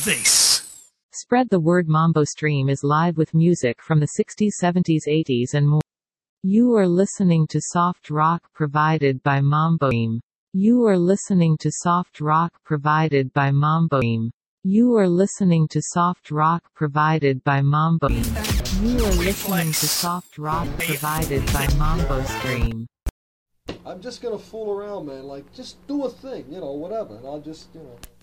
this. Spread the word. Mambo Stream is live with music from the 60s, 70s, 80s and more. You are listening to soft rock provided by Mambo Stream. You are listening to soft rock provided by Mambo Stream. You are listening to soft rock provided by Mambo Stream. You are listening to soft rock provided by Mambo Stream. I'm just gonna fool around, man. Like, just do a thing, whatever. And I'll just,